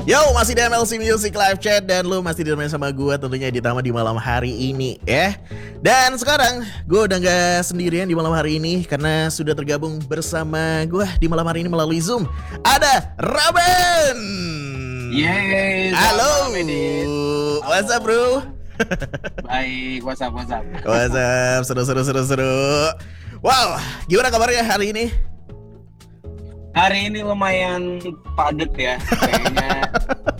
Yo, masih di MLC Music Live Chat dan lu masih ditemani sama gue tentunya Ditama di malam hari ini ya. Dan sekarang gue udah gak sendirian di malam hari ini karena sudah tergabung bersama gue di malam hari ini melalui Zoom. Ada Raben. Yeay, halo. What's up bro? Baik, what's up? What's up, seru. Wow, gimana kabarnya hari ini? Hari ini lumayan padat ya, kayaknya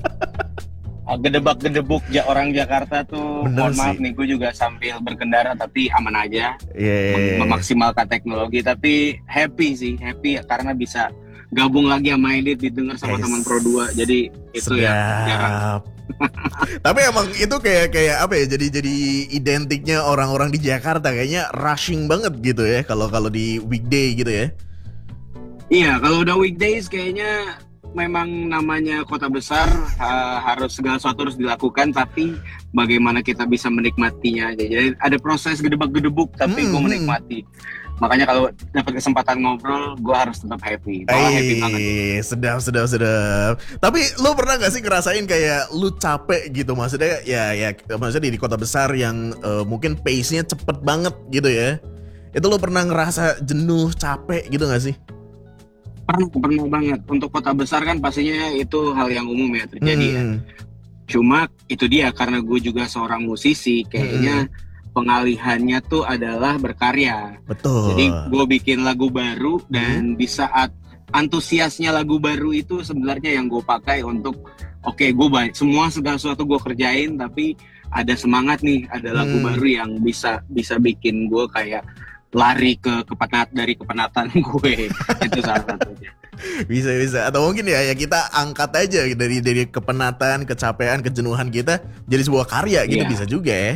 gedebak-gedebuk orang Jakarta tuh. Bener mohon maaf sih. nih, gue juga sambil berkendara tapi aman aja. Yeah. Memaksimalkan teknologi, tapi happy karena bisa gabung lagi sama Edit, didengar sama teman Pro 2. Jadi itu ya jarang. Tapi emang itu kayak apa ya? Jadi identiknya orang-orang di Jakarta kayaknya rushing banget gitu ya kalau di weekday gitu ya. Iya, kalau udah weekdays kayaknya memang namanya kota besar, harus segala sesuatu harus dilakukan, tapi bagaimana kita bisa menikmatinya aja. Jadi ada proses gedebak-gedebuk tapi gue menikmati. Makanya kalau dapat kesempatan ngobrol, gue harus tetap happy. Happy banget. Sedap. Tapi lu pernah gak sih ngerasain kayak lu capek gitu? Maksudnya maksudnya di kota besar yang mungkin pace-nya cepet banget gitu ya. Itu lu pernah ngerasa jenuh, capek gitu gak sih? Pernah banget. Untuk kota besar kan pastinya itu hal yang umum ya terjadi ya. Cuma itu dia, karena gue juga seorang musisi, kayaknya pengalihannya tuh adalah berkarya. Betul. Jadi gue bikin lagu baru dan di saat antusiasnya lagu baru itu sebenarnya yang gue pakai untuk gue segala sesuatu gue kerjain, tapi ada semangat nih, ada lagu baru yang bisa bikin gue kayak lari dari kepenatan gue. Itu salah satunya. Bisa atau mungkin ya kita angkat aja dari kepenatan, kecapean, kejenuhan kita jadi sebuah karya gitu. Bisa juga ya.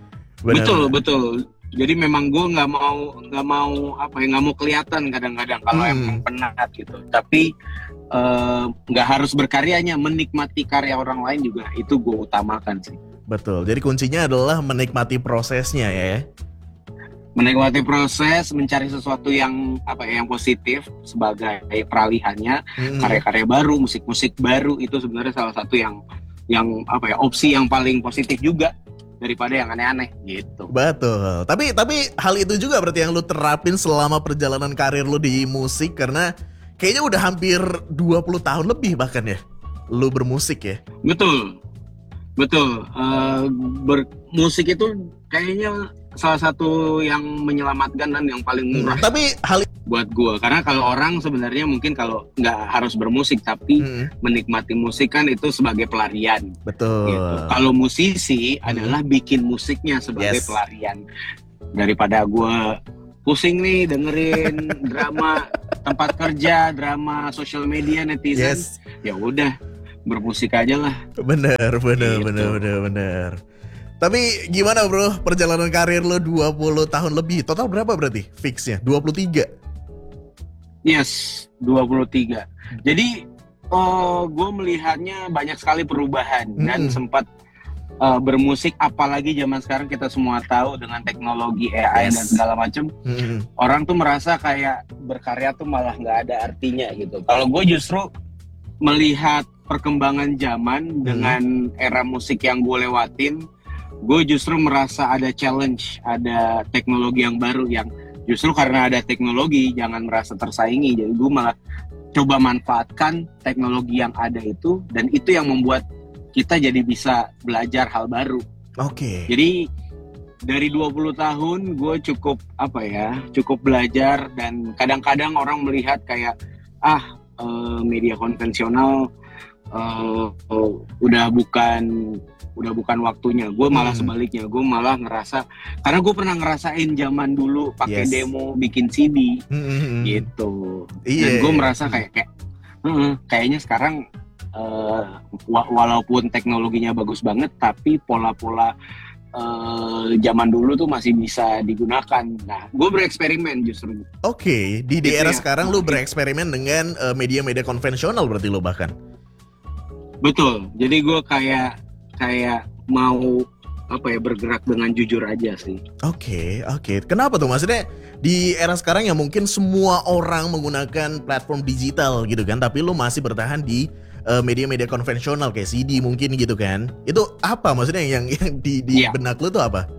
Betul. Jadi memang gue nggak mau kelihatan kadang-kadang kalau emang penat gitu. Tapi nggak harus berkaryanya, menikmati karya orang lain juga itu gue utamakan sih. Betul. Jadi kuncinya adalah menikmati prosesnya ya. Menikmati proses, mencari sesuatu yang positif sebagai peralihannya, karya-karya baru, musik-musik baru, itu sebenarnya salah satu yang opsi yang paling positif juga daripada yang aneh-aneh gitu. Betul. Tapi hal itu juga berarti yang lu terapin selama perjalanan karir lu di musik, karena kayaknya udah hampir 20 tahun lebih bahkan ya lu bermusik ya. Betul. Bermusik itu kayaknya salah satu yang menyelamatkan dan yang paling murah. Tapi hal buat gue, karena kalau orang sebenarnya mungkin kalau nggak harus bermusik tapi menikmati musik kan itu sebagai pelarian. Betul. Gitu. Kalau musisi adalah bikin musiknya sebagai pelarian, daripada gue pusing nih dengerin drama tempat kerja, drama sosial media netizen. Ya udah, bermusik aja lah. Bener. Tapi gimana bro, perjalanan karir lo 20 tahun lebih, total berapa berarti fixnya? 23? Yes, 23. Jadi gue melihatnya banyak sekali perubahan dan sempat bermusik, apalagi zaman sekarang kita semua tahu dengan teknologi AI dan segala macam, orang tuh merasa kayak berkarya tuh malah nggak ada artinya gitu. Kalau gue justru melihat perkembangan zaman dengan era musik yang gue lewatin, gue justru merasa ada challenge, ada teknologi yang baru yang justru karena ada teknologi jangan merasa tersaingi. Jadi gue malah coba manfaatkan teknologi yang ada itu, dan itu yang membuat kita jadi bisa belajar hal baru. Jadi dari 20 tahun gue cukup belajar, dan kadang-kadang orang melihat kayak media konvensional udah bukan waktunya. Gue malah sebaliknya, gue malah ngerasa, karena gue pernah ngerasain zaman dulu pakai demo bikin CD gitu. Dan gue merasa kayaknya sekarang walaupun teknologinya bagus banget, tapi pola-pola zaman dulu tuh masih bisa digunakan. Nah, gue bereksperimen justru. Di era sekarang lu bereksperimen dengan media-media konvensional berarti lo bahkan. Betul. Jadi gue kayak mau bergerak dengan jujur aja sih. Oke. Kenapa tuh? Maksudnya di era sekarang yang mungkin semua orang menggunakan platform digital gitu kan, tapi lu masih bertahan di media-media konvensional kayak CD mungkin gitu kan. Itu apa maksudnya yang di benak lu tuh apa?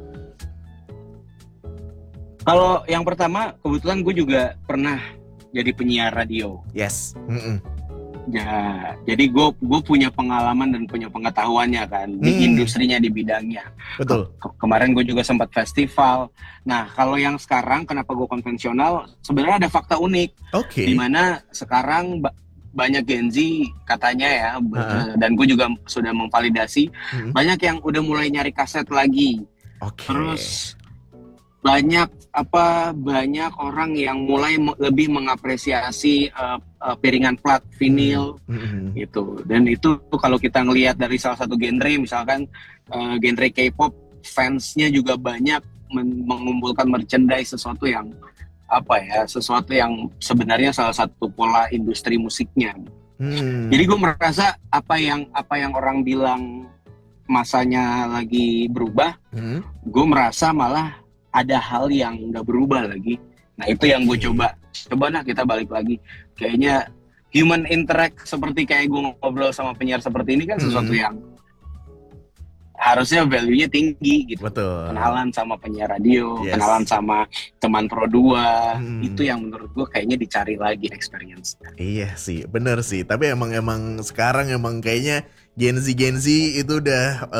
Kalau yang pertama, kebetulan gue juga pernah jadi penyiar radio. Yes. Ya, jadi gue punya pengalaman dan punya pengetahuannya kan di industrinya, di bidangnya. Betul. Kemarin gue juga sempat festival. Nah, kalau yang sekarang kenapa gue konvensional? Sebenarnya ada fakta unik. Oke. Dimana sekarang banyak Gen Z katanya ya, dan gue juga sudah memvalidasi, banyak yang udah mulai nyari kaset lagi. Oke. Terus banyak orang yang mulai lebih mengapresiasi piringan plat vinil gitu. Dan itu kalau kita ngelihat dari salah satu genre, misalkan genre K-pop, fansnya juga banyak mengumpulkan merchandise, sesuatu yang sebenarnya salah satu pola industri musiknya. Jadi gue merasa apa yang orang bilang masanya lagi berubah, gue merasa malah ada hal yang nggak berubah lagi. Nah, itu yang gue coba nah kita balik lagi. Kayaknya human interact seperti kayak gue ngobrol sama penyiar seperti ini kan sesuatu yang harusnya value-nya tinggi gitu. Betul. Kenalan sama penyiar radio, kenalan sama teman Pro 2, itu yang menurut gue kayaknya dicari lagi experience. Iya sih, bener sih. Tapi emang sekarang emang kayaknya Gen Z itu udah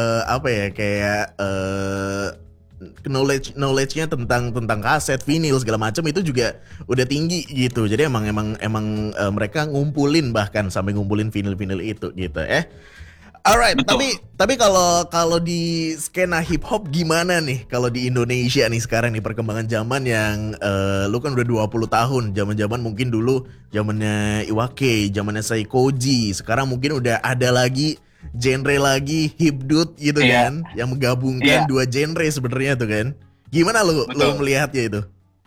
knowledge-nya tentang kaset, vinyl segala macam itu juga udah tinggi gitu. Jadi emang mereka ngumpulin, bahkan sampai ngumpulin vinyl itu gitu. Alright, tapi kalau di skena hip hop gimana nih kalau di Indonesia nih sekarang nih perkembangan zaman yang lu kan udah 20 tahun, zaman-zaman mungkin dulu zamannya Iwake, zamannya Saikoji, sekarang mungkin udah ada lagi genre lagi hipdut gitu kan, yang menggabungkan dua genre sebenarnya tuh kan. Gimana lu melihatnya itu?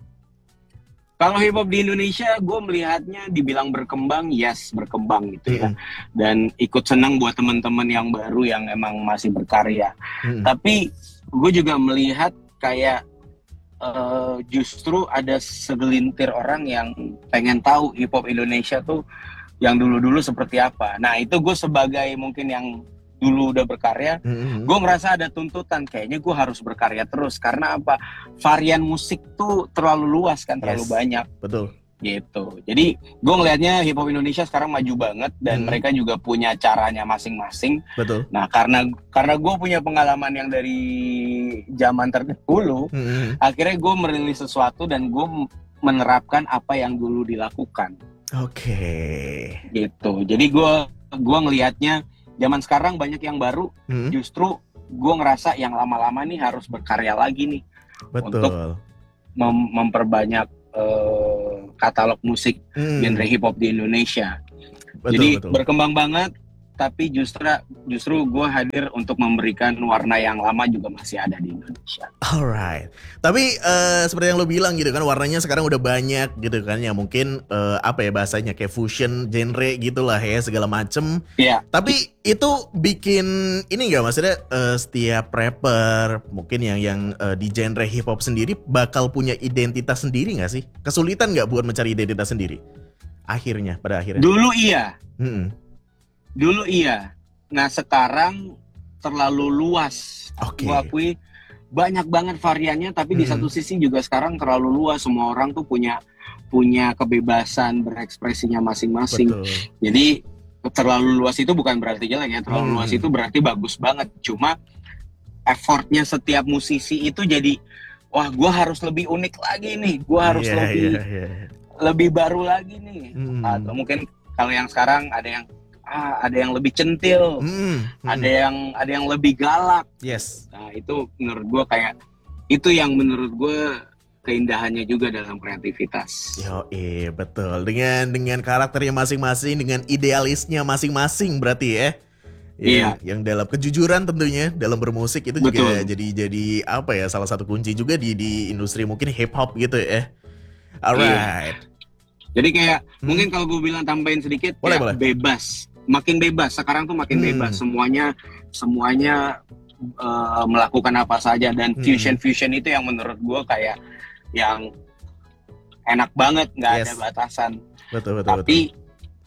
Kalau hip hop di Indonesia, gue melihatnya dibilang berkembang, yes berkembang gitu ya. Dan ikut senang buat teman-teman yang baru yang emang masih berkarya. Tapi gue juga melihat kayak justru ada segelintir orang yang pengen tahu hip hop Indonesia tuh yang dulu-dulu seperti apa. Nah, itu gue sebagai mungkin yang dulu udah berkarya, gue merasa ada tuntutan, kayaknya gue harus berkarya terus. Karena apa? Varian musik tuh terlalu luas kan, terlalu banyak. Betul. Gitu. Jadi gue ngelihatnya hip hop Indonesia sekarang maju banget dan mereka juga punya caranya masing-masing. Betul. Nah, karena gue punya pengalaman yang dari zaman terdahulu, akhirnya gue merilis sesuatu dan gue menerapkan apa yang dulu dilakukan. Oke. Gitu. Jadi gue ngelihatnya zaman sekarang banyak yang baru, justru gue ngerasa yang lama-lama nih harus berkarya lagi nih. Betul. Untuk memperbanyak katalog musik genre hip hop di Indonesia. Jadi berkembang banget, tapi justru gue hadir untuk memberikan warna yang lama juga masih ada di Indonesia. Alright. Tapi seperti yang lo bilang gitu kan, warnanya sekarang udah banyak gitu kan, ya mungkin bahasanya kayak fusion genre gitulah ya, segala macem. Iya. Tapi itu bikin ini nggak, maksudnya setiap rapper mungkin yang di genre hip hop sendiri bakal punya identitas sendiri nggak sih? Kesulitan nggak buat mencari identitas sendiri? Pada akhirnya. Dulu iya. Nah, sekarang terlalu luas. Gue akui banyak banget variannya, tapi di satu sisi juga sekarang terlalu luas. Semua orang tuh punya kebebasan berekspresinya masing-masing. Betul. Jadi terlalu luas itu bukan berarti jelek ya. Terlalu luas itu berarti bagus banget. Cuma effortnya setiap musisi itu jadi, wah, gue harus lebih unik lagi nih. Gue harus lebih baru lagi nih. Atau mungkin kalau yang sekarang ada yang lebih centil, ada yang lebih galak. Yes. Nah, itu menurut gue itu yang menurut gue keindahannya juga dalam kreativitas. Betul. Dengan karakternya masing-masing, dengan idealisnya masing-masing berarti ya. Iya. Yang dalam kejujuran tentunya dalam bermusik itu juga jadi salah satu kunci juga di industri mungkin hip hop gitu ya. Alright. Jadi kayak mungkin kalau gue bilang tambahin sedikit, boleh. Bebas. Makin bebas, sekarang tuh makin bebas, semuanya melakukan apa saja, dan fusion itu yang menurut gue kayak yang enak banget, nggak ada batasan. Betul.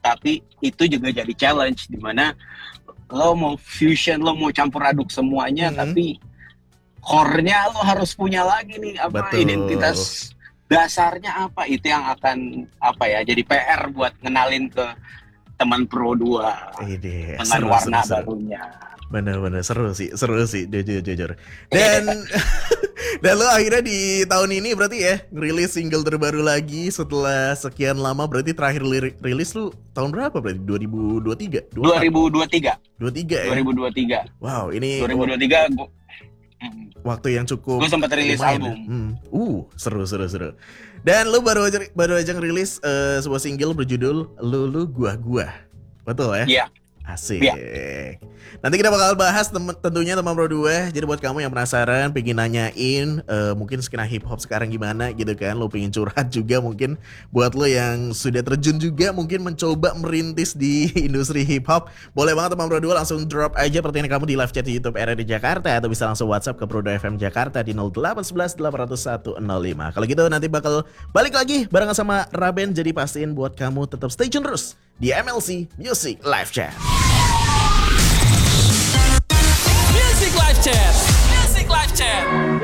tapi itu juga jadi challenge di mana lo mau fusion, lo mau campur aduk semuanya, tapi core-nya lo harus punya lagi nih apa Betul. identitas dasarnya apa, itu yang akan apa ya jadi PR buat ngenalin ke teman Pro 2 Ide, dengan seru, warna seru. barunya. Bener-bener seru sih jujur. Dan dan lo akhirnya di tahun ini berarti ya rilis single terbaru lagi setelah sekian lama. Berarti terakhir rilis lu tahun berapa berarti? 2023? 2023. 23 ya? 2023. Wow, ini 2023 gua waktu yang cukup gue sempat rilis lumayan album. Ya. Seru. Dan lu baru aja ngerilis sebuah single berjudul Lu Gua. Betul ya? Iya. Asik. Iya. Nanti kita bakal bahas tentunya teman Pro 2. Jadi buat kamu yang penasaran, pengen nanyain mungkin skena hip hop sekarang gimana gitu kan, lo pengen curhat juga mungkin buat lo yang sudah terjun juga mungkin mencoba merintis di industri hip hop, boleh banget teman Pro 2 langsung drop aja pertanyaan kamu di live chat di YouTube RRD Jakarta atau bisa langsung WhatsApp ke Pro 2 FM Jakarta di 0811 801 105. Kalau gitu nanti bakal balik lagi barengan sama Raben, jadi pastiin buat kamu tetap stay tune terus di MLC Music Live Chat. Music Live Chat.